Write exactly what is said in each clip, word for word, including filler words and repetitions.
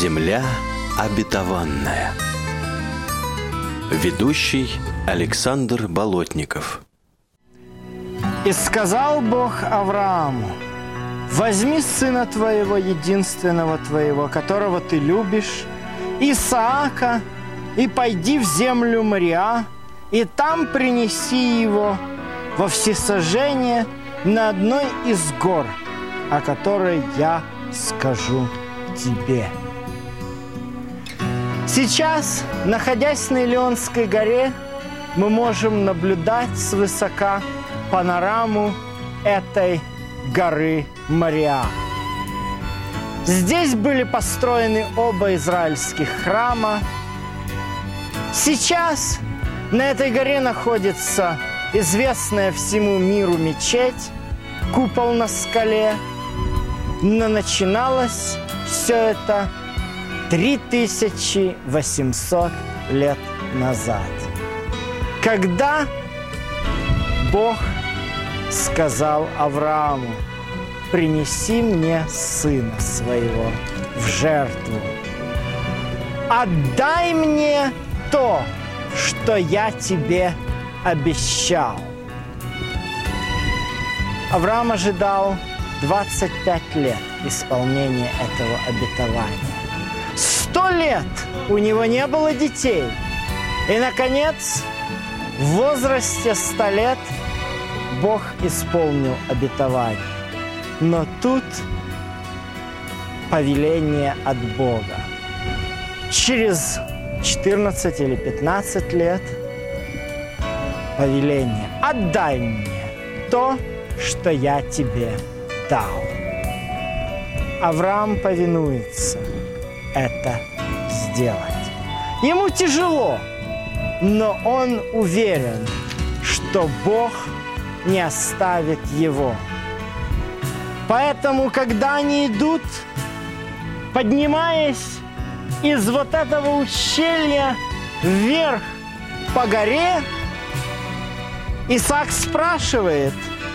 Земля обетованная. Ведущий Александр Болотников. «И сказал Бог Аврааму: возьми сына твоего, единственного твоего, которого ты любишь, Исаака, и пойди в землю Мориа, и там принеси его во всесожжение на одной из гор, о которой я скажу тебе». Сейчас, находясь на Илионской горе, мы можем наблюдать свысока панораму этой горы Мориа. Здесь были построены оба израильских храма. Сейчас на этой горе находится известная всему миру мечеть, купол на скале. Но начиналось все это три тысячи восемьсот лет назад, когда Бог сказал Аврааму: принеси мне сына своего в жертву. Отдай мне то, что я тебе обещал. Авраам ожидал двадцать пять лет исполнения этого обетования. Сто лет у него не было детей. И, наконец, в возрасте ста лет Бог исполнил обетование. Но тут повеление от Бога. Через четырнадцать или пятнадцать лет повеление: отдай мне то, что я тебе дал. Авраам повинуется это сделать. Ему тяжело, но он уверен, что Бог не оставит его. Поэтому, когда они идут, поднимаясь из вот этого ущелья вверх по горе, Исаак спрашивает: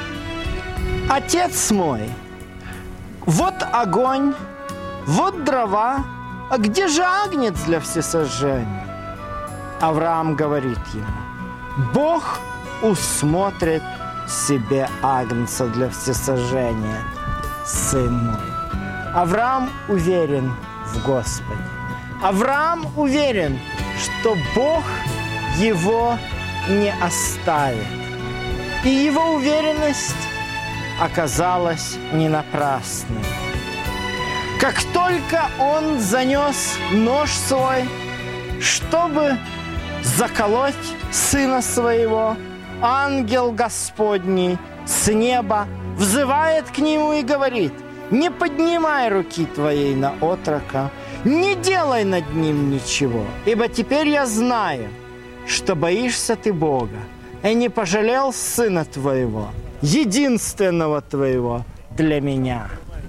отец мой, вот огонь, вот дрова, а где же агнец для всесожжения? Авраам говорит ему: Бог усмотрит себе агнца для всесожжения, сын мой. Авраам уверен в Господе. Авраам уверен, что Бог его не оставит. И его уверенность оказалась не напрасной. Как только он занес нож свой, чтобы заколоть сына своего, ангел Господний с неба взывает к нему и говорит: не поднимай руки твоей на отрока, не делай над ним ничего, ибо теперь я знаю, что боишься ты Бога, и не пожалел сына твоего, единственного твоего для меня.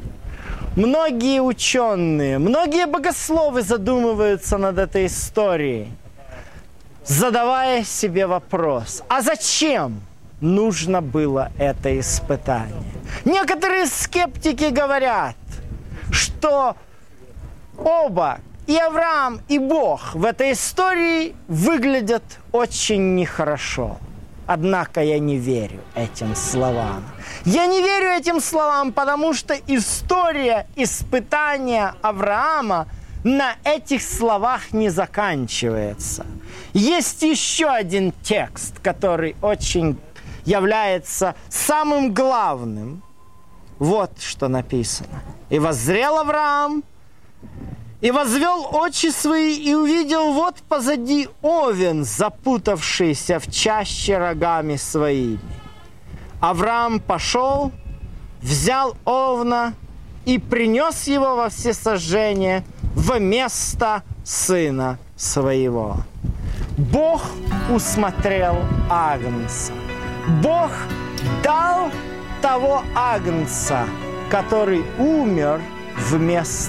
Многие ученые, многие богословы задумываются над этой историей, задавая себе вопрос: а зачем нужно было это испытание? Некоторые скептики говорят, что оба, и Авраам, и Бог, в этой истории выглядят очень нехорошо. Однако я не верю этим словам. Я не верю этим словам, потому что история испытания Авраама на этих словах не заканчивается. Есть еще один текст, который очень является самым главным. Вот что написано: «И воззрел Авраам, и возвел очи свои, и увидел вот позади овен, запутавшийся в чаще рогами своими. Авраам пошел, взял овна и принес его во всесожжение во место сына своего». Бог усмотрел агнца. Бог дал того агнца, который умер вместо